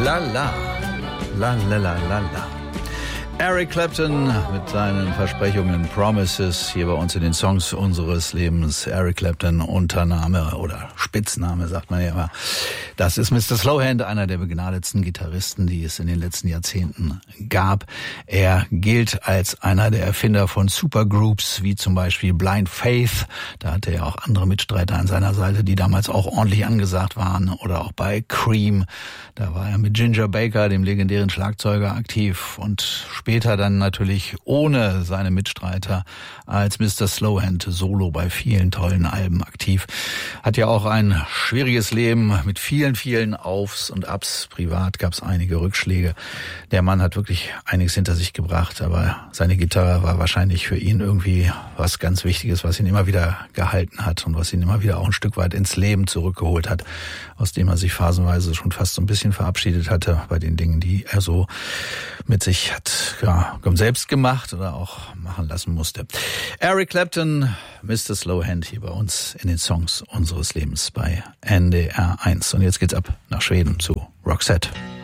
La la. La la la la la. Eric Clapton mit seinen Versprechungen Promises hier bei uns in den Songs unseres Lebens. Eric Clapton, Untername oder Spitzname, sagt man ja immer. Das ist Mr. Slowhand, einer der begnadetsten Gitarristen, die es in den letzten Jahrzehnten gab. Er gilt als einer der Erfinder von Supergroups, wie zum Beispiel Blind Faith. Da hatte er auch andere Mitstreiter an seiner Seite, die damals auch ordentlich angesagt waren. Oder auch bei Cream. Da war er mit Ginger Baker, dem legendären Schlagzeuger, aktiv. Und später dann natürlich ohne seine Mitstreiter als Mr. Slowhand solo bei vielen tollen Alben aktiv. Hat ja auch ein schwieriges Leben mit vielen Aufs und Abs. Privat gab es einige Rückschläge. Der Mann hat wirklich einiges hinter sich gebracht, aber seine Gitarre war wahrscheinlich für ihn irgendwie was ganz Wichtiges, was ihn immer wieder gehalten hat und was ihn immer wieder auch ein Stück weit ins Leben zurückgeholt hat, aus dem er sich phasenweise schon fast so ein bisschen verabschiedet hatte bei den Dingen, die er so mit sich hat selbst gemacht oder auch machen lassen musste. Eric Clapton, Mr. Slowhand hier bei uns in den Songs unseres Lebens bei NDR 1. Und jetzt geht's ab nach Schweden zu Roxette.